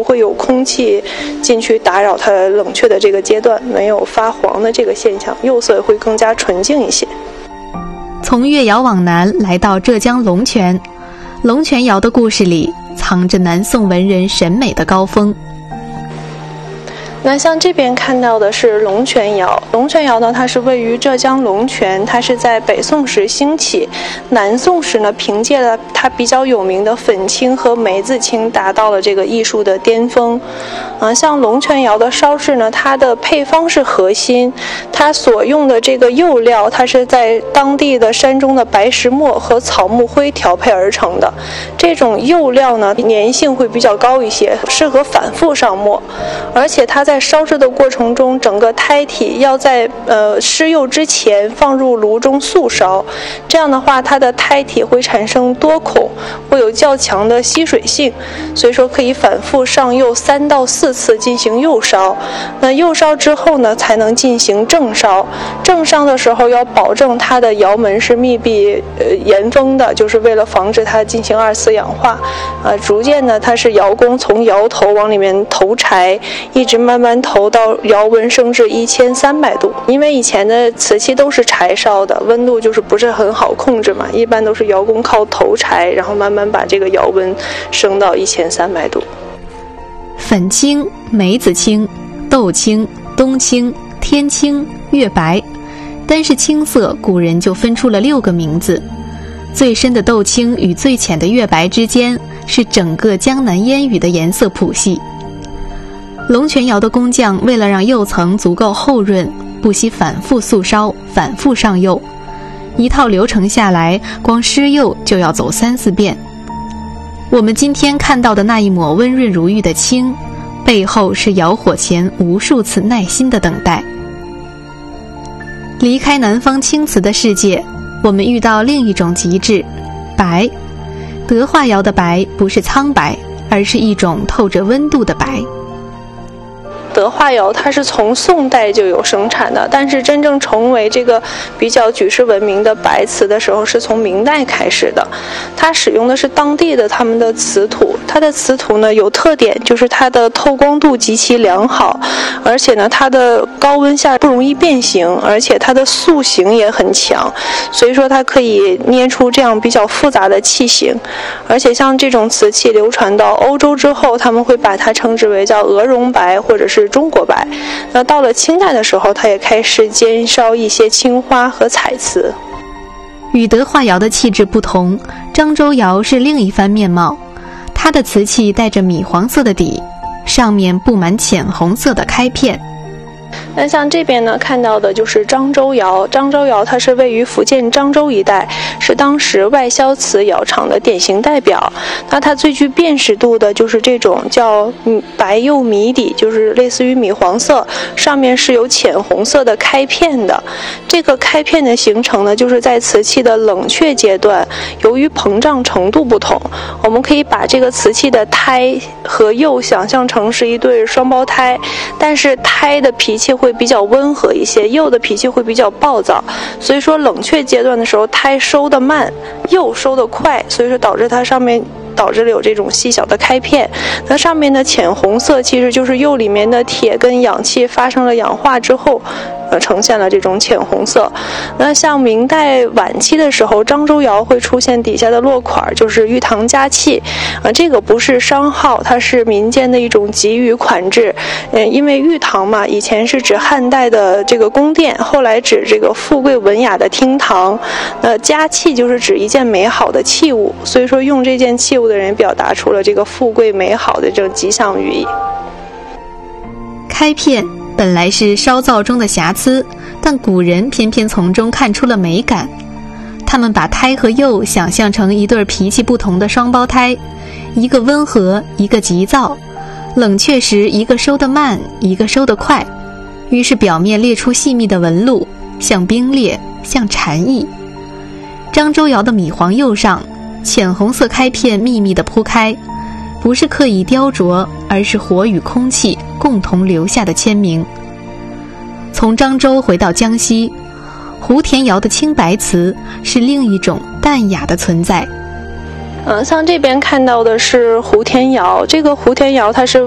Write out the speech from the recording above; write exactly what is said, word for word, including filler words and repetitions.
会有空气进去打扰它冷却的这个阶段，没有发黄的这个现象，釉色也会更加纯净一些。 从越窑往南来到浙江龙泉，龙泉窑的故事里藏着南宋文人审美的高峰。 那像这边看到的是龙泉窑，龙泉窑呢，它是位于浙江龙泉，它是在北宋时兴起，南宋时呢，凭借了它比较有名的粉青和梅子青，达到了这个艺术的巅峰。啊，像龙泉窑的烧制呢，它的配方是核心，它所用的这个釉料，它是在当地的山中的白石墨和草木灰调配而成的。这种釉料呢，粘性会比较高一些，适合反复上墨，而且它在烧制的过程中，整个胎体要在呃施釉之前放入炉中速烧，这样的话，它的胎体会产生多孔，会有较强的吸水性，所以说可以反复上釉三到四次进行釉烧。那釉烧之后呢，才能进行正烧。正烧的时候要保证它的窑门是密闭呃严封的，就是为了防止它进行二次氧化。啊，逐渐呢，它是窑工从窑头往里面投柴，一直慢慢投到窑温升至一千三百度。因为以前的瓷器都是柴烧的，温度就是不是很好控制嘛，一般都是窑工靠投柴，然后慢慢把这个窑温升到一千三百度。 粉青、梅子青、豆青、冬青、天青、月白，单是青色，古人就分出了六个名字。最深的豆青与最浅的月白之间，是整个江南烟雨的颜色谱系。龙泉窑的工匠为了让釉层足够厚润，不惜反复速烧，反复上釉，一套流程下来，光施釉就要走三四遍。我们今天看到的那一抹温润如玉的青，背后是窑火前无数次耐心的等待。离开南方青瓷的世界，我们遇到另一种极致，白。德化窑的白不是苍白，而是一种透着温度的白。 德化窑它是从宋代就有生产的，但是真正成为这个比较举世闻名的白瓷的时候，是从明代开始的。它使用的是当地的他们的瓷土，它的瓷土呢有特点，就是它的透光度极其良好，而且呢它的高温下不容易变形，而且它的塑形也很强，所以说它可以捏出这样比较复杂的器型。而且像这种瓷器流传到欧洲之后，他们会把它称之为叫鹅绒白或者是中国白。那到了清代的时候，它也开始兼烧一些青花和彩瓷。 与德化窑的气质不同，漳州窑是另一番面貌。它的瓷器带着米黄色的底，上面布满浅红色的开片。 那像这边呢，看到的就是漳州窑。漳州窑它是位于福建漳州一带，是当时外销瓷窑厂的典型代表。那它最具辨识度的就是这种叫白釉米底，就是类似于米黄色，上面是有浅红色的开片的。这个开片的形成呢，就是在瓷器的冷却阶段，由于膨胀程度不同，我们可以把这个瓷器的胎和釉想象成是一对双胞胎，但是胎的脾气会比较温和一些，釉的脾气会比较暴躁，所以说冷却阶段的时候，胎收得慢，釉收得快，所以说导致它上面导致了有这种细小的开片。那上面的浅红色其实就是釉里面的铁跟氧气发生了氧化之后呃，呈现了这种浅红色。那像明代晚期的时候，漳州窑会出现底下的落款，就是玉堂佳器啊，这个不是商号，它是民间的一种给予款制。嗯，因为玉堂嘛，以前是指汉代的这个宫殿，后来指这个富贵文雅的厅堂。那佳器就是指一件美好的器物，所以说用这件器物的人表达出了这个富贵美好的这种吉祥寓意。 开片本来是烧造中的瑕疵，但古人偏偏从中看出了美感。他们把胎和釉想象成一对脾气不同的双胞胎，一个温和，一个急躁，冷却时一个收得慢，一个收得快，于是表面列出细密的纹路，像冰裂，像蝉翼。漳州窑的米黄釉上，浅红色开片密密地铺开，不是刻意雕琢，而是火与空气共同留下的签名。从漳州回到江西，胡田窑的青白瓷是另一种淡雅的存在。 嗯，像这边看到的是胡田窑，这个胡田窑它是